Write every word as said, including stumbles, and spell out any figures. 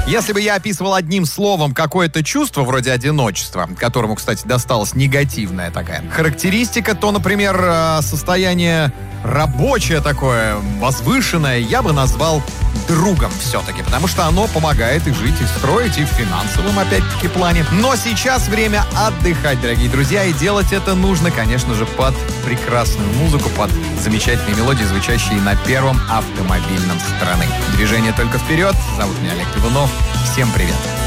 Если бы я описывал одним словом какое-то чувство, вроде одиночества, которому, кстати, досталась негативная такая характеристика, то, например, состояние рабочее такое, возвышенное, я бы назвал другом все-таки, потому что оно помогает и жить, и строить, и в финансовом, опять-таки, плане. Но сейчас время отдыхать, дорогие друзья, и делать это нужно, конечно же, под прекрасную музыку, под замечательные мелодии, звучащие на первом автомобильном страны. Движение только вперед. Зовут меня Олег Иванов. Всем привет.